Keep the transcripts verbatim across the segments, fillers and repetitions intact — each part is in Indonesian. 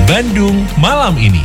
Bandung malam ini.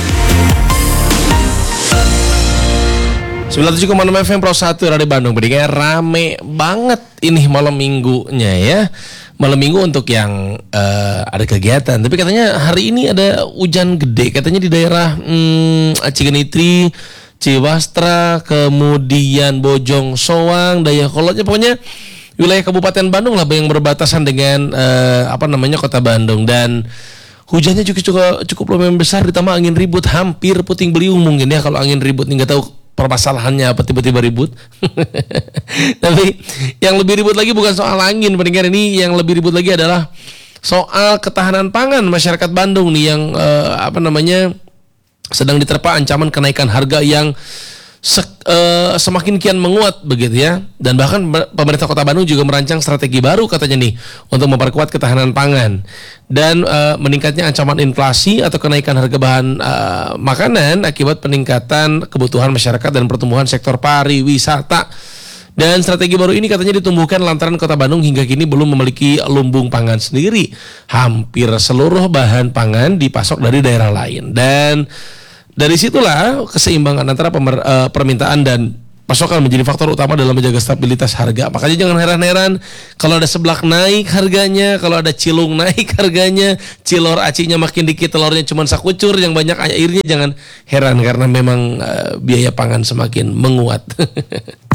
sembilan puluh tujuh koma enam F M Pro satu Radio Bandung. Bedanya rame banget ini malam minggunya ya. Malam minggu untuk yang uh, ada kegiatan. Tapi katanya hari ini ada hujan gede. Katanya di daerah hmm, Cigenitri, Ciwastra, kemudian Bojong Soang, Dayakolotnya, pokoknya wilayah Kabupaten Bandung lah yang berbatasan dengan uh, apa namanya Kota Bandung. Dan hujannya juga cukup, cukup lumayan besar, ditambah angin ribut, hampir puting beliung mungkin ya kalau angin ribut nih, nggak tahu permasalahannya apa tiba-tiba ribut. Tapi yang lebih ribut lagi bukan soal angin pendengar, ini yang lebih ribut lagi adalah soal ketahanan pangan masyarakat Bandung nih yang uh, apa namanya sedang diterpa ancaman kenaikan harga yang se- uh, semakin kian menguat begitu ya. Dan bahkan pemerintah Kota Bandung juga merancang strategi baru katanya nih untuk memperkuat ketahanan pangan dan uh, meningkatnya ancaman inflasi atau kenaikan harga bahan uh, makanan akibat peningkatan kebutuhan masyarakat dan pertumbuhan sektor pariwisata. Dan strategi baru ini katanya ditumbuhkan lantaran Kota Bandung hingga kini belum memiliki lumbung pangan sendiri. Hampir seluruh bahan pangan dipasok dari daerah lain. Dan dari situlah keseimbangan antara pemer, uh, permintaan dan pasokan menjadi faktor utama dalam menjaga stabilitas harga. Makanya jangan heran-heran kalau ada seblak naik harganya, kalau ada cilung naik harganya, cilor acinya makin dikit, telurnya cuma sakucur, yang banyak airnya, jangan heran karena memang uh, biaya pangan semakin menguat.